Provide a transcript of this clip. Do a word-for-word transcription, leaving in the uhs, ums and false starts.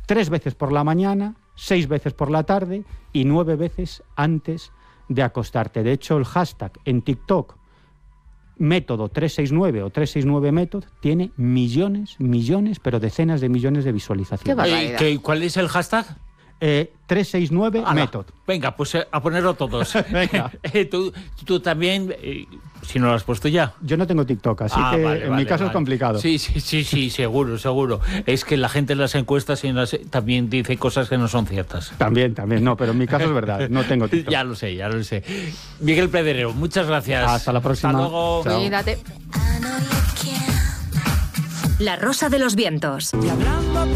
tres veces por la mañana, seis veces por la tarde y nueve veces antes de acostarte. De hecho, el hashtag en TikTok, método trescientos sesenta y nueve o trescientos sesenta y nueve método, tiene millones, millones, pero decenas de millones de visualizaciones. ¿Qué ¿Qué, ¿Cuál es el hashtag? Eh, trescientos sesenta y nueve método. Venga, pues eh, a ponerlo todos. Venga. eh, tú, tú también, eh, si no lo has puesto ya. Yo no tengo TikTok, así ah, que vale, en vale, mi caso vale. es complicado. Sí, sí, sí, sí, seguro, seguro. Es que la gente en las encuestas y en las, también dice cosas que no son ciertas. También, también, no, pero en mi caso es verdad, no tengo TikTok. Ya lo sé, ya lo sé. Miguel Pedrero, muchas gracias. Hasta la próxima. Hasta luego. Cuídate. La Rosa de los Vientos. Y hablando